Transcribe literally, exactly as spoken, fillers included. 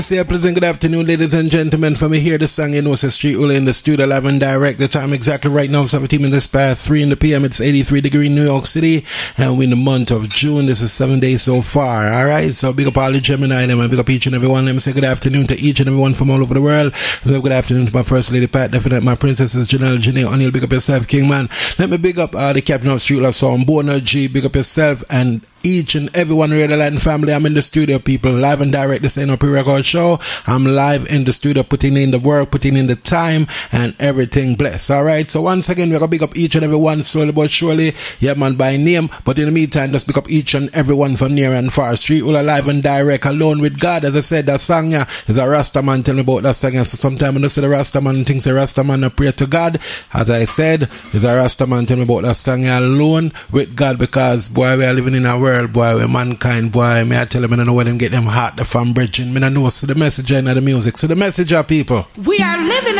Say a pleasant good afternoon, ladies and gentlemen. For me here, the song you know, it's Street Ula in the studio, live and direct. The time exactly right now, seventeen minutes past three in the p m. It's eighty-three degree in New York City, and we're in the month of June. This is seven days so far. All right, so big up all the Gemini, them, and big up each and every one. Let me say good afternoon to each and every one from all over the world. So good afternoon to my first lady Pat, definitely my princesses Janelle, Janelle, O'Neill. Big up yourself, King Man. Let me big up uh, the captain of Street Ula song, Bona G. Big up yourself and each and everyone, Radio Land family. I'm in the studio, people, live and direct. This ain't no pre-record show. I'm live in the studio, putting in the work, putting in the time, and everything blessed. All right. So once again, we're gonna big up each and every one, slowly but surely. Yeah, man, by name. But in the meantime, just big up each and everyone from near and far. Street Ula live and direct, alone with God. As I said, that song yeah, is a Rasta man. Tell me about that song. Yeah. So sometimes when I say the Rasta man thinks a Rasta man, I pray to God. As I said, is a Rasta man. Tell me about that song. Yeah, alone with God, because boy, we are living in a world, boy, where mankind, boy, may I tell them, I don't know where them get them heart from bridging. Me I know, so the message and the music. So the message are people. We are living